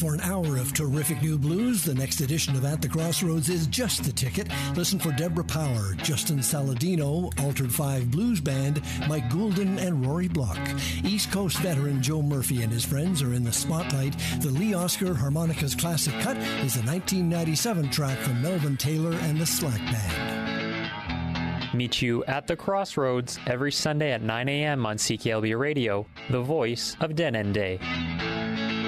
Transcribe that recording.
for an hour of terrific new blues. The next edition of At the Crossroads is just the ticket. Listen for Deborah Power, Justin Saladino, Altered 5 Blues Band, Mike Goulden, and Rory Block. East Coast veteran Joe Murphy and his friends are in the spotlight. The Lee Oscar Harmonicas Classic Cut is a 1997 track from Melvin Taylor and the Slack Band. Meet you at the Crossroads every Sunday at 9 a.m. on CKLB Radio, the voice of Dead End Day.